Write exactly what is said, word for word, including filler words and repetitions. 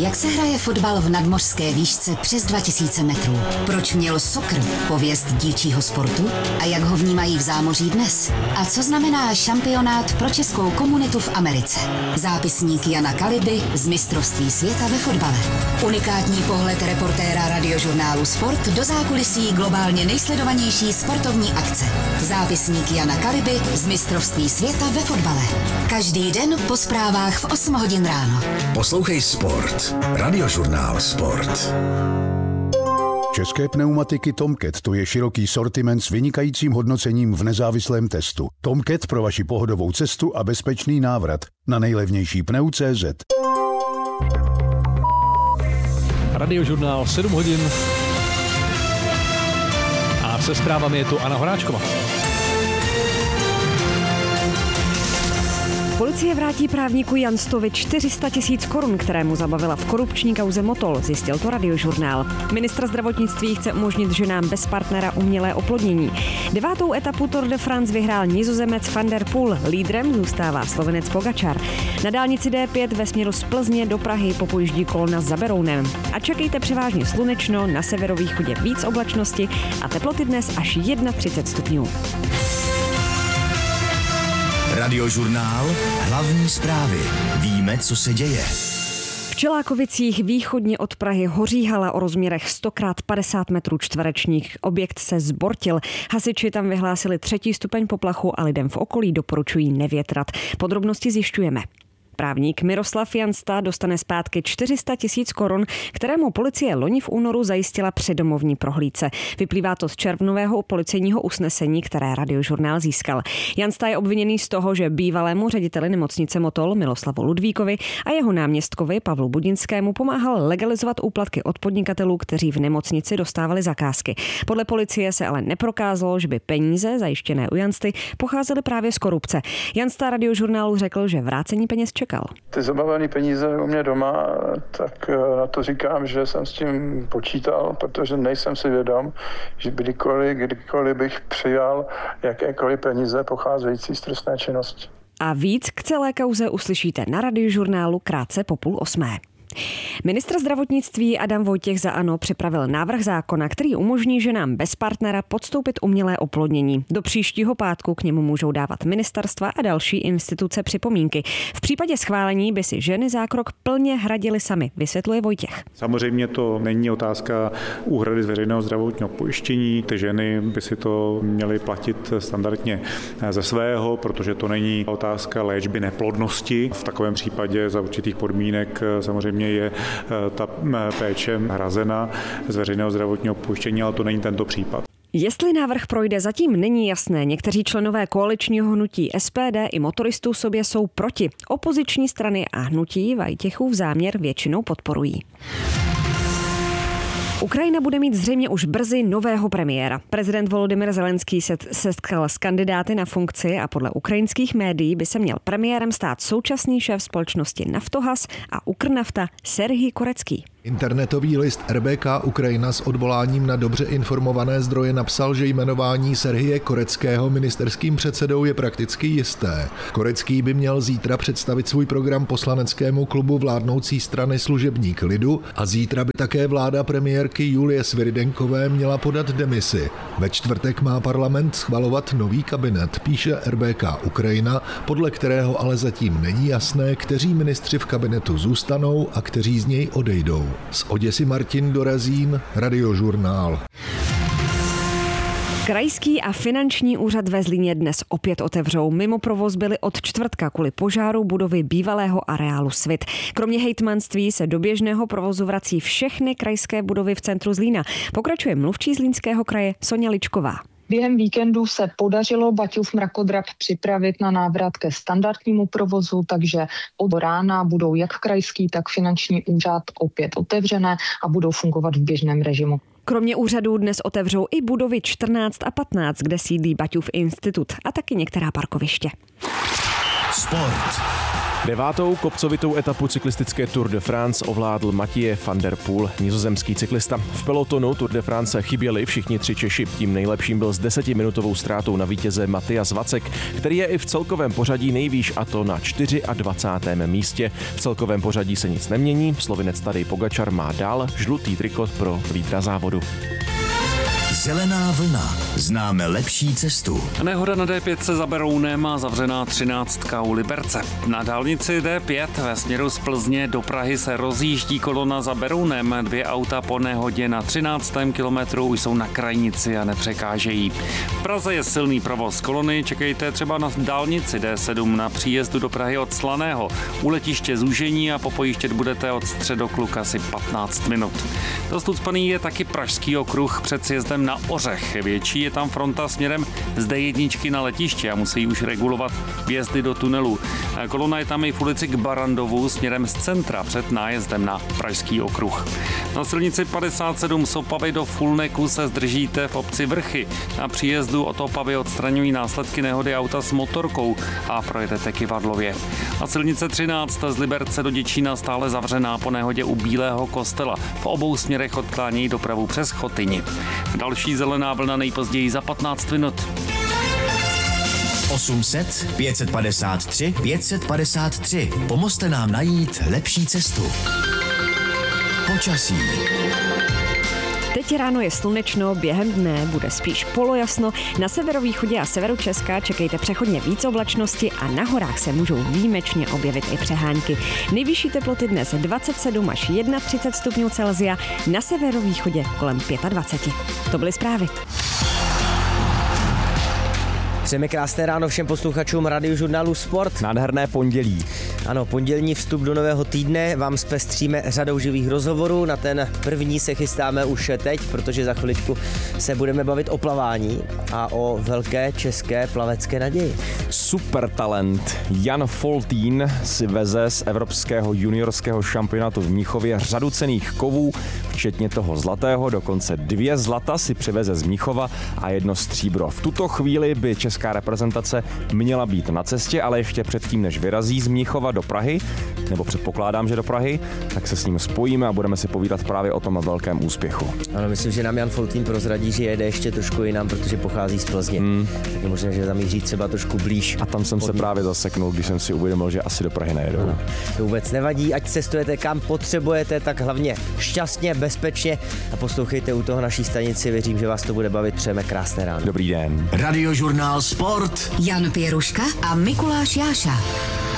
Jak se hraje fotbal v nadmořské výšce přes dva tisíce metrů? Proč měl soccer pověst dívčího sportu? A jak ho vnímají v zámoří dnes? A co znamená šampionát pro českou komunitu v Americe? Zápisník Jana Kaliby z mistrovství světa ve fotbale. Unikátní pohled reportéra radiožurnálu Sport do zákulisí globálně nejsledovanější sportovní akce. Zápisník Jana Kaliby z mistrovství světa ve fotbale. Každý den po zprávách v osm hodin ráno. Poslouchej Sport. Radiožurnál Sport. České pneumatiky Tomcat, to je široký sortiment s vynikajícím hodnocením v nezávislém testu. Tomcat pro vaši pohodovou cestu a bezpečný návrat na nejlevnější pneu tečka cé zet. Radiožurnál sedm hodin a se zprávami je tu Anna Horáčková. Policie vrátí právníku Janstovi čtyři sta tisíc korun, které mu zabavila v korupční kauze Motol, zjistil to Radiožurnál. Ministr zdravotnictví chce umožnit ženám bez partnera umělé oplodnění. Devátou etapu Tour de France vyhrál Nizozemec Van der Poel, lídrem zůstává Slovenec Pogačar. Na dálnici dé pět ve směru z Plzně do Prahy popojíždí kolona za Berounem. A čekejte převážně slunečno, na severovýchodě víc oblačnosti a teploty dnes až třicet jedna stupňů. Radiožurnál, hlavní zprávy. Víme, co se děje. V Čelákovicích východně od Prahy hoří hala o rozměrech sto krát padesát metrů čtverečních. Objekt se zbortil. Hasiči tam vyhlásili třetí stupeň poplachu a lidem v okolí doporučují nevětrat. Podrobnosti zjišťujeme. Právník Miroslav Jansta dostane zpátky čtyři sta tisíc korun, kterému policie loni v únoru zajistila při domovní prohlídce. Vyplývá to z červnového policejního usnesení, které Radiožurnál získal. Jansta je obviněný z toho, že bývalému řediteli nemocnice Motol Miloslavu Ludvíkovi a jeho náměstkovi Pavlu Budinskému pomáhal legalizovat úplatky od podnikatelů, kteří v nemocnici dostávali zakázky. Podle policie se ale neprokázalo, že by peníze zajištěné u Jansty pocházely právě z korupce. Jansta Radiožurnálu řekl, že vrácení peněz čekal. Ty zabavené peníze u mě doma, tak na to říkám, že jsem s tím počítal, protože nejsem si vědom, že kdykoliv, kdykoliv bych přijal jakékoliv peníze pocházející z trestné činnosti. A víc k celé kauze uslyšíte na Radiožurnálu krátce po půl osmé. Ministr zdravotnictví Adam Vojtěch za ANO připravil návrh zákona, který umožní ženám bez partnera podstoupit umělé oplodnění. Do příštího pátku k němu můžou dávat ministerstva a další instituce připomínky. V případě schválení by si ženy zákrok plně hradily sami, vysvětluje Vojtěch. Samozřejmě to není otázka úhrady z veřejného zdravotního pojištění. Ty ženy by si to měly platit standardně ze svého, protože to není otázka léčby neplodnosti. V takovém případě za určitých podmínek samozřejmě je ta péče hrazena z veřejného zdravotního pojištění, ale to není tento případ. Jestli návrh projde, zatím není jasné. Někteří členové koaličního hnutí S P D i motoristů sobě jsou proti. Opoziční strany a hnutí Vojtěchův záměr většinou podporují. Ukrajina bude mít zřejmě už brzy nového premiéra. Prezident Volodymyr Zelenský se setkal s kandidáty na funkci a podle ukrajinských médií by se měl premiérem stát současný šéf společnosti Naftogaz a Ukrnafta Serhij Korecký. Internetový list R B K Ukrajina s odvoláním na dobře informované zdroje napsal, že jmenování Serhije Koreckého ministerským předsedou je prakticky jisté. Korecký by měl zítra představit svůj program poslaneckému klubu vládnoucí strany Služebník lidu a zítra by také vláda premiérky Julie Sviridenkové měla podat demisi. Ve čtvrtek má parlament schvalovat nový kabinet, píše R B K Ukrajina, podle kterého ale zatím není jasné, kteří ministři v kabinetu zůstanou a kteří z něj odejdou. Z Oděsy Martin Dorazín, Radiožurnál. Krajský a finanční úřad ve Zlíně dnes opět otevřou. Mimo provoz byly od čtvrtka kvůli požáru budovy bývalého areálu Svit. Kromě hejtmanství se do běžného provozu vrací všechny krajské budovy v centru Zlína. Pokračuje mluvčí Zlínského kraje Soňa Ličková. Během víkendu se podařilo Baťův mrakodrap připravit na návrat ke standardnímu provozu, takže od rána budou jak krajský, tak finanční úřad opět otevřené a budou fungovat v běžném režimu. Kromě úřadů dnes otevřou i budovy čtrnáct a patnáct, kde sídlí Baťův institut a taky některá parkoviště. Sport. Devátou kopcovitou etapu cyklistické Tour de France ovládl Mathieu van der Poel, nizozemský cyklista. V pelotonu Tour de France chyběli všichni tři Češi. Tím nejlepším byl s desetiminutovou ztrátou na vítěze Matyas Vacek, který je i v celkovém pořadí nejvýš, a to na dvacátém čtvrtém místě. V celkovém pořadí se nic nemění, Slovinec Tadej Pogačar má dál žlutý trikot pro lídra závodu. Zelená vlna. Známe lepší cestu. Nehoda na D pět se za Berounem a zavřená třináctka u Liberce. Na dálnici D pět ve směru z Plzně do Prahy se rozjíždí kolona za Berounem. Dvě auta po nehodě na třináctém kilometru už jsou na krajnici a nepřekážejí. V Praze je silný provoz kolony, čekejte třeba na dálnici D sedm na příjezdu do Prahy od Slaného. U letiště zúžení a popojíždět budete od Středokluk asi patnáct minut. Dost ucpaný je taky Pražský okruh před sjezdem na Ořech. Větší je tam fronta směrem z D jedna na letiště a musí už regulovat vjezdy do tunelu. Kolona je tam i v ulici k Barandovu směrem z centra před nájezdem na Pražský okruh. Na silnici padesát sedm z Opavy do Fulneku se zdržíte v obci Vrchy. Na příjezdu od Opavy odstraňují následky nehody auta s motorkou a projedete Kyvadlově. A silnice třináct z Liberce do Děčína stále zavřená po nehodě u Bílého kostela. V obou směrech odklánějí dopravu přes Chotyni. Další zelená vlna nejpozději za patnáct minut. osm set, pět set padesát tři, pět set padesát tři. Pomozte nám najít lepší cestu. Počasí. Teď ráno je slunečno, během dne bude spíš polojasno. Na severovýchodě a severu Česka čekejte přechodně víc oblačnosti a na horách se můžou výjimečně objevit i přehánky. Nejvyšší teploty dnes dvacet sedm až třicet jedna stupňů Celsia, na severovýchodě kolem dvacet pět. To byly zprávy. Přejeme krásné ráno všem posluchačům Radiožurnálu Sport. Nádherné pondělí. Ano, pondělní vstup do nového týdne vám zpestříme řadou živých rozhovorů. Na ten první se chystáme už teď, protože za chviličku se budeme bavit o plavání a o velké české plavecké naději. Super talent Jan Foltín si veze z evropského juniorského šampionátu v Mnichově řadu cenných kovů, včetně toho zlatého, dokonce dvě zlata si přiveze z Mnichova a jedno stříbro. V tuto chvíli by česká reprezentace měla být na cestě, ale ještě předtím, než vyrazí z Mnichova do Prahy, nebo předpokládám, že do Prahy, tak se s ním spojíme a budeme si povídat právě o tom velkém úspěchu. Ano, myslím, že nám Jan Foltín prozradí, že jede ještě trošku jinam, protože pochází z Plzně. Hmm. Tak je možné, že zamíří třeba trošku blíž. A tam jsem pod... se právě zaseknul, když jsem si uvědomil, že asi do Prahy nejedou. Ano. To vůbec nevadí, ať cestujete kam potřebujete, tak hlavně šťastně, bezpečně a poslouchejte u toho naší stanici, věřím, že vás to bude bavit. Přejeme krásné ráno. Dobrý den. Radiožurnál Sport. Jan Pěruška a Mikuláš Jáša.